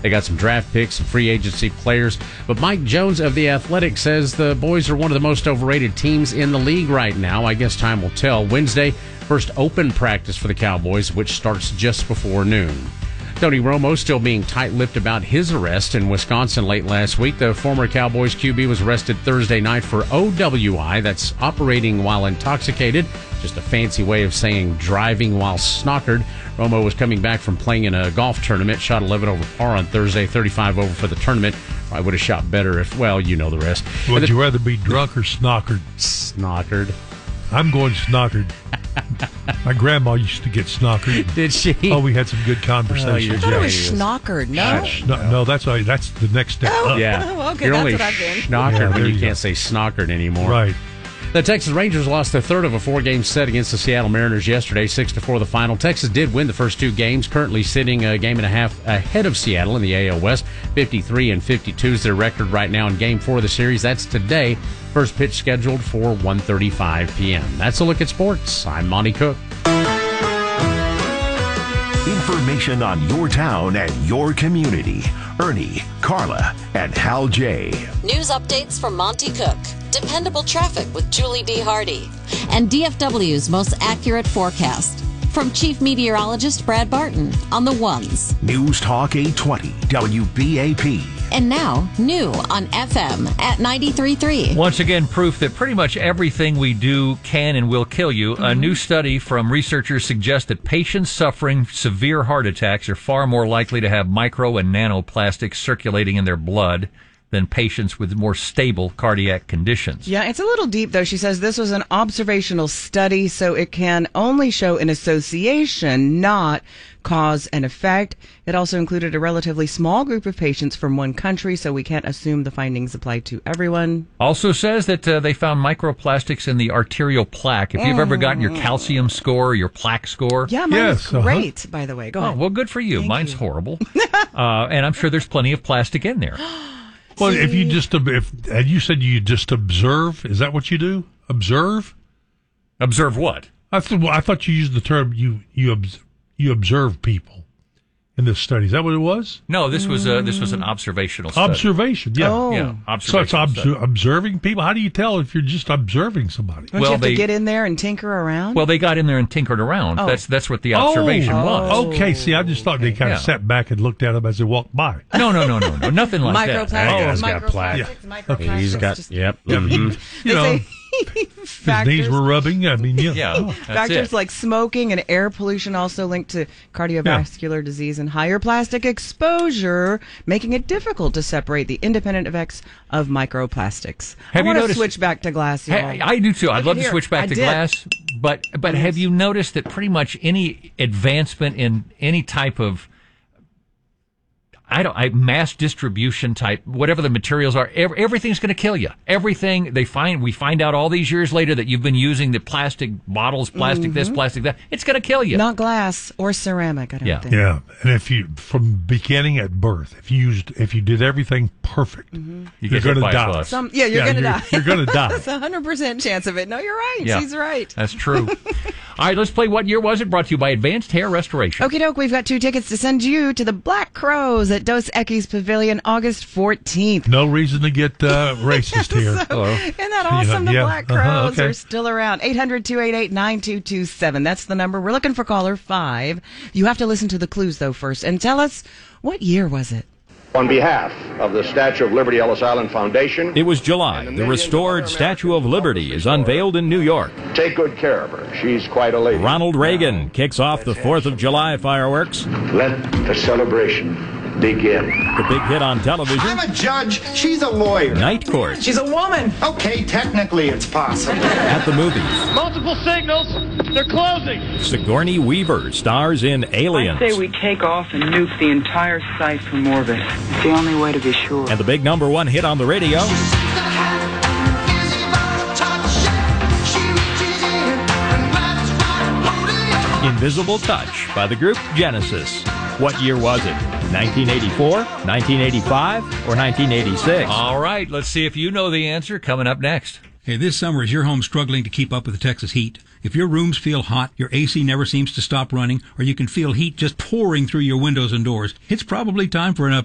They got some draft picks, some free agency players. But Mike Jones of The Athletic says the boys are one of the most overrated teams in the league right now. I guess time will tell. Wednesday, first open practice for the Cowboys, which starts just before noon. Tony Romo still being tight-lipped about his arrest in Wisconsin late last week. The former Cowboys QB was arrested Thursday night for OWI. That's operating while intoxicated. Just a fancy way of saying driving while snockered. Romo was coming back from playing in a golf tournament, shot 11 over par on Thursday, 35 over for the tournament. I would have shot better if, well, you know the rest. Would you rather be drunk or snockered? Snockered. I'm going snockered. My grandma used to get snockered. Did she? Oh, we had some good conversations. I thought it was schnockered. No, that's the next step up. Yeah. Okay, You're that's only what I've been. schnockered when you can't say snockered anymore. Right. The Texas Rangers lost the third of a four-game set against the Seattle Mariners yesterday, 6-4 the final. Texas did win the first two games, currently sitting a game and a half ahead of Seattle in the AL West. 53-52 is their record right now in Game 4 of the series. That's today. First pitch scheduled for 1:35 p.m. That's a look at sports. I'm Monty Cook. Information on your town and your community. Ernie, Carla, and Hal J. News updates from Monty Cook. Dependable traffic with Julie B. Hardy. And DFW's most accurate forecast. From Chief Meteorologist Brad Barton on the ones. News Talk 820 WBAP. And now, new on FM at 93.3. Once again, proof that pretty much everything we do can and will kill you. A new study from researchers suggests that patients suffering severe heart attacks are far more likely to have micro and nanoplastics circulating in their blood than patients with more stable cardiac conditions. Yeah, it's a little deep, though. She says this was an observational study, so it can only show an association, not cause and effect. It also included a relatively small group of patients from one country, so we can't assume the findings apply to everyone. Also says that they found microplastics in the arterial plaque. If you've ever gotten your calcium score or your plaque score. Yeah, mine was great, by the way. Go ahead. Well, good for you. Mine's horrible. And I'm sure there's plenty of plastic in there. Well, if you just, and you said you just observe, is that what you do? Observe? Observe what? I thought you used the term you observe people in this study. Is that what it was? No, this was an observational study. Observation, yeah. Oh. Yeah, So it's observation observing people? How do you tell if you're just observing somebody? Don't you have to get in there and tinker around? Well, they got in there and tinkered around. Oh. That's what the observation was. Okay, see, I just thought they kind of sat back and looked at them as they walked by. No, nothing like that. That guy's got plaque. Microplastics. He's got, yep. Mm-hmm. You know, his knees were rubbing. I mean, Factors like smoking and air pollution also linked to cardiovascular disease and higher plastic exposure, making it difficult to separate the independent effects of microplastics. I want to switch back to glass, y'all. I do too. I'd love to switch back to glass, but have you noticed that pretty much any advancement in any type of mass distribution type, whatever the materials are, everything's going to kill you. Everything we find out all these years later that you've been using the plastic bottles, plastic this, plastic that, it's going to kill you. Not glass or ceramic, I don't think. Yeah. And if you, from beginning at birth, if you did everything perfect, you're going to die. You're going to die. You're going to die. That's 100% chance of it. No, you're right. Yeah. He's right. That's true. All right, let's play What Year Was It? Brought to you by Advanced Hair Restoration. Okie doke, we've got 2 tickets to send you to the Black Crows at Dos Equis Pavilion, August 14th. No reason to get racist here. Isn't that awesome? The Black Crows are still around. 800-288-9227. That's the number. We're looking for caller 5. You have to listen to the clues, though, first. And tell us, what year was it? On behalf of the Statue of Liberty Ellis Island Foundation. It was July. The restored Statue of Liberty is unveiled in New York. Take good care of her. She's quite a lady. Ronald Reagan kicks off the 4th of July fireworks. Let the celebration begin. The big hit on television. I'm a judge. She's a lawyer. Night Court. She's a woman. Okay, technically it's possible. At the movies. Multiple signals. They're closing. Sigourney Weaver stars in Aliens. I say we take off and nuke the entire site from orbit. It's the only way to be sure. And the big #1 hit on the radio. Invisible Touch by the group Genesis. What year was it? 1984, 1985, or 1986? All right, let's see if you know the answer coming up next. Hey, this summer, is your home struggling to keep up with the Texas heat? If your rooms feel hot, your AC never seems to stop running, or you can feel heat just pouring through your windows and doors, it's probably time for an